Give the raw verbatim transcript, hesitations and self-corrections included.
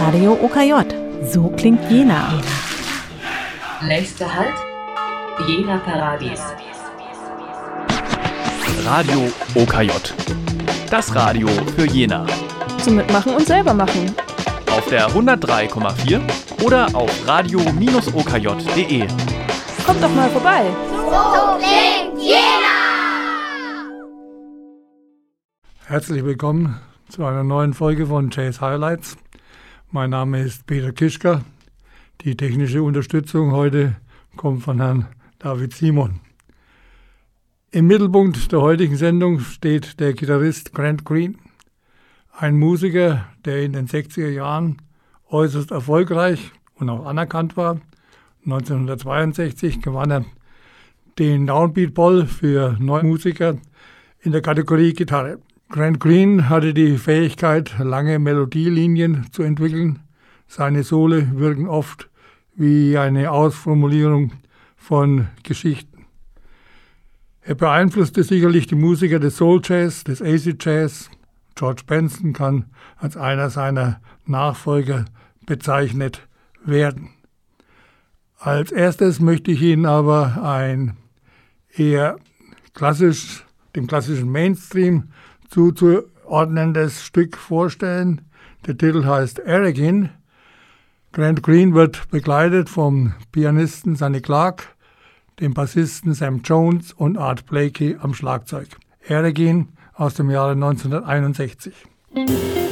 Radio O K J. So klingt Jena. Nächster Halt, Jena Paradies. Radio O K J. Das Radio für Jena. Zum Mitmachen und selber machen. Auf der hundertdrei Komma vier oder auf radio Bindestrich o k j punkt d e. Kommt doch mal vorbei. So klingt Jena! Herzlich willkommen zu einer neuen Folge von Jazz Highlights. Mein Name ist Peter Kischka. Die technische Unterstützung heute kommt von Herrn David Simon. Im Mittelpunkt der heutigen Sendung steht der Gitarrist Grant Green, ein Musiker, der in den sechziger Jahren äußerst erfolgreich und auch anerkannt war. neunzehnhundertzweiundsechzig gewann er den Downbeat Ball für neue Musiker in der Kategorie Gitarre. Grant Green hatte die Fähigkeit, lange Melodielinien zu entwickeln. Seine Sole wirken oft wie eine Ausformulierung von Geschichten. Er beeinflusste sicherlich die Musiker des Soul Jazz, des Acid Jazz. George Benson kann als einer seiner Nachfolger bezeichnet werden. Als erstes möchte ich Ihnen aber ein eher klassisch, dem klassischen Mainstream zuzuordnendes Stück vorstellen. Der Titel heißt Arrogin. Grant Green wird begleitet vom Pianisten Sonny Clark, dem Bassisten Sam Jones und Art Blakey am Schlagzeug. Arrogin aus dem Jahre neunzehnhunderteinundsechzig.